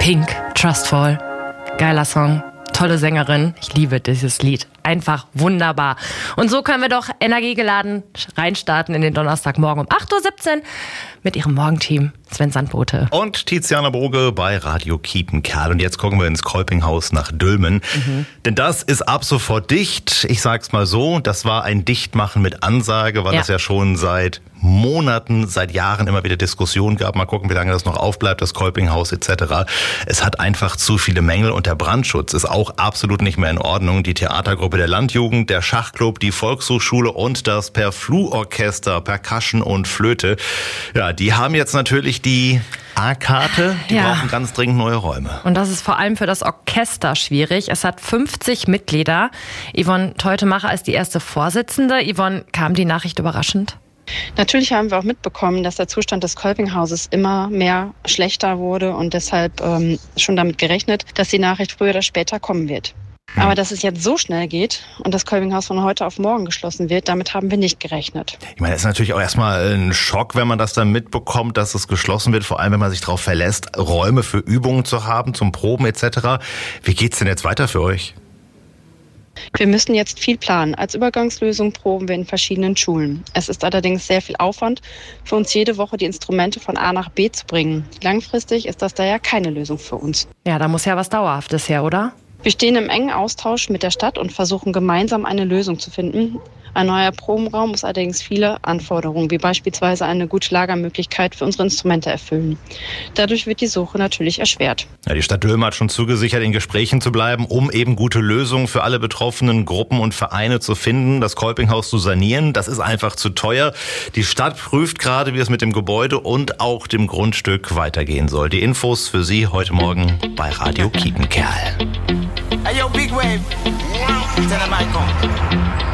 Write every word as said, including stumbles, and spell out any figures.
Pink, Trustful. Geiler Song. Tolle Sängerin. Ich liebe dieses Lied. Einfach wunderbar. Und so können wir doch energiegeladen reinstarten in den Donnerstagmorgen um acht Uhr siebzehn mit ihrem Morgenteam Sven Sandbote. Und Tiziana Broge bei Radio Kiepenkerl. Und jetzt gucken wir ins Kolpinghaus nach Dülmen. Mhm. Denn das ist ab sofort dicht. Ich sag's mal so, das war ein Dichtmachen mit Ansage, weil ja. das ja schon seit Monaten, seit Jahren immer wieder Diskussionen gab. Mal gucken, wie lange das noch aufbleibt, das Kolpinghaus et cetera. Es hat einfach zu viele Mängel und der Brandschutz ist auch absolut nicht mehr in Ordnung. Die Theatergruppe der Landjugend, der Schachclub, die Volkshochschule und das Perflu-Orchester, Percussion und Flöte, ja, die haben jetzt natürlich die A-Karte, die ja. brauchen ganz dringend neue Räume. Und das ist vor allem für das Orchester schwierig. Es hat fünfzig Mitglieder. Yvonne Teutemacher ist die erste Vorsitzende. Yvonne, kam die Nachricht überraschend? Natürlich haben wir auch mitbekommen, dass der Zustand des Kolpinghauses immer mehr schlechter wurde und deshalb ähm, schon damit gerechnet, dass die Nachricht früher oder später kommen wird. Hm. Aber dass es jetzt so schnell geht und das Kolpinghaus von heute auf morgen geschlossen wird, damit haben wir nicht gerechnet. Ich meine, es ist natürlich auch erstmal ein Schock, wenn man das dann mitbekommt, dass es geschlossen wird, vor allem wenn man sich darauf verlässt, Räume für Übungen zu haben, zum Proben et cetera. Wie geht's denn jetzt weiter für euch? Wir müssen jetzt viel planen. Als Übergangslösung proben wir in verschiedenen Schulen. Es ist allerdings sehr viel Aufwand, für uns jede Woche die Instrumente von A nach B zu bringen. Langfristig ist das daher keine Lösung für uns. Ja, da muss ja was Dauerhaftes her, oder? Wir stehen im engen Austausch mit der Stadt und versuchen gemeinsam eine Lösung zu finden. Ein neuer Probenraum muss allerdings viele Anforderungen, wie beispielsweise eine gute Lagermöglichkeit für unsere Instrumente erfüllen. Dadurch wird die Suche natürlich erschwert. Ja, die Stadt Dülmen hat schon zugesichert, in Gesprächen zu bleiben, um eben gute Lösungen für alle betroffenen Gruppen und Vereine zu finden, das Kolpinghaus zu sanieren. Das ist einfach zu teuer. Die Stadt prüft gerade, wie es mit dem Gebäude und auch dem Grundstück weitergehen soll. Die Infos für Sie heute Morgen bei Radio Kiepenkerl. Hey yo, Big Wave. Tell them I come.